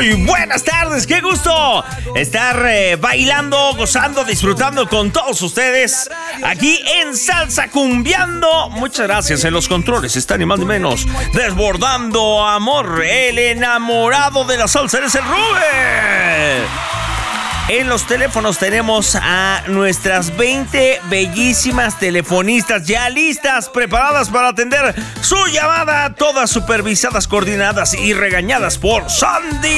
Muy buenas tardes, qué gusto estar bailando, gozando, disfrutando con todos ustedes aquí en Salsa Cumbiando. Muchas gracias. En los controles está ni más ni menos desbordando amor, el enamorado de la salsa, eres el Rubén. En los teléfonos tenemos a nuestras 20 bellísimas telefonistas ya listas, preparadas para atender su llamada, todas supervisadas, coordinadas y regañadas por Sandy.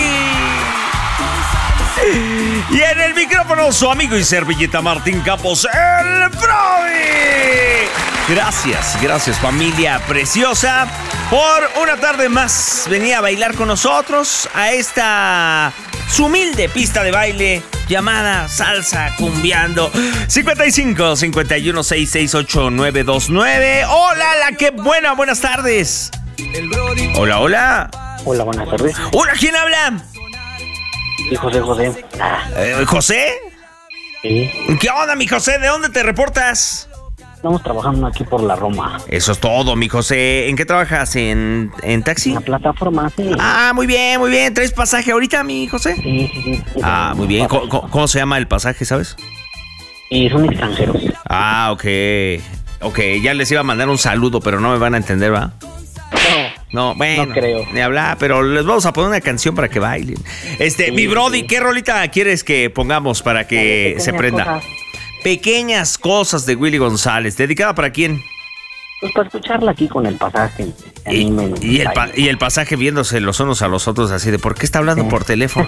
Y en el micrófono su amigo y servilleta Martín Campos, el Brody. Gracias familia preciosa, por una tarde más venía a bailar con nosotros a esta su humilde pista de baile llamada Salsa Cumbiando. 55 51 668 929. Hola, la que buena, buenas tardes. Hola. Hola, buenas tardes. Hola, ¿quién habla? Sí, José. ¿José? Sí. ¿Qué onda, mi José? ¿De dónde te reportas? Estamos trabajando aquí por la Roma. Eso es todo, mi José. ¿En qué trabajas? ¿En taxi? En la plataforma, sí. Ah, muy bien. ¿Traes pasaje ahorita, mi José? Sí. Ah, muy bien. ¿Cómo se llama el pasaje, sabes? Y son extranjeros. Ah, ok, ya les iba a mandar un saludo, pero no me van a entender, ¿va? No, bueno, no creo. Ni hablar, pero les vamos a poner una canción para que bailen. Sí, mi Brody, ¿qué rolita quieres que pongamos para que se prenda? Cosas. Pequeñas cosas de Willy González. ¿Dedicada para quién? Pues para escucharla aquí con el pasaje. Y el pasaje viéndose los unos a los otros así de ¿por qué está hablando por teléfono?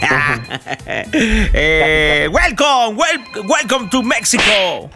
Welcome to Mexico.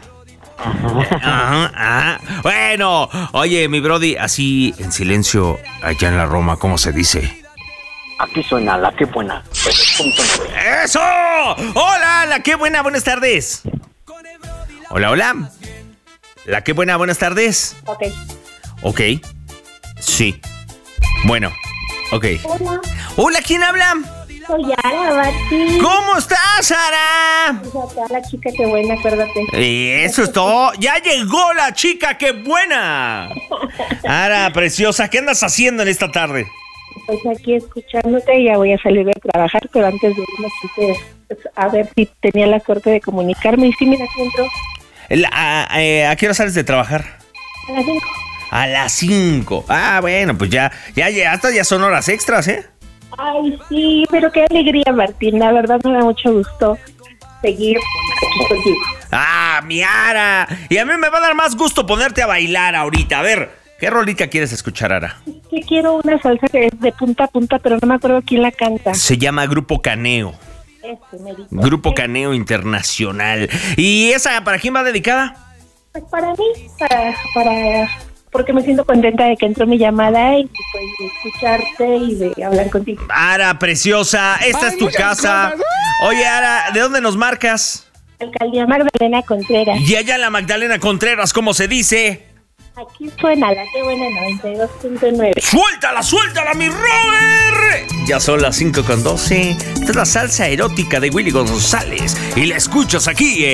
Ajá. Bueno, oye, mi Brody, así en silencio allá en la Roma, ¿cómo se dice? Aquí suena la que buena. ¡Eso! ¡Hola, la que buena! Buenas tardes. Hola. La que buena, buenas tardes. Ok. Sí. Bueno, ok. Hola, ¿quién habla? Soy Ara, Martín. ¿Cómo estás, Ara? Pues acá la chica que buena, acuérdate. Eso es todo. Ya llegó la chica que buena. Ara, preciosa, ¿qué andas haciendo en esta tarde? Pues aquí escuchándote, ya voy a salir de trabajar, pero antes de irme quise a ver si tenía la suerte de comunicarme. Y sí, mira, aquí entró. ¿A qué hora sales de trabajar? A las 5. A las 5. Ah, bueno, pues ya hasta ya son horas extras, ¿eh? Ay, sí, pero qué alegría, Martín. La verdad me da mucho gusto seguir aquí contigo. Ah, mi Ara. Y a mí me va a dar más gusto ponerte a bailar ahorita. A ver, ¿qué rolita quieres escuchar, Ara? Que quiero una salsa que es de punta a punta, pero no me acuerdo quién la canta. Se llama Grupo Caneo. Grupo Caneo Internacional. ¿Y esa para quién va dedicada? Pues para mí, porque me siento contenta de que entró mi llamada y pues de escucharte y de hablar contigo. Ara, preciosa, esta es tu casa. Oye, Ara, ¿de dónde nos marcas? Alcaldía Magdalena Contreras. Y allá en la Magdalena Contreras, ¿cómo se dice? Aquí suena la que buena 92.9. ¡Suéltala, mi Robert! Ya son las 5:12. Esta es la salsa erótica de Willy González y la escuchas aquí,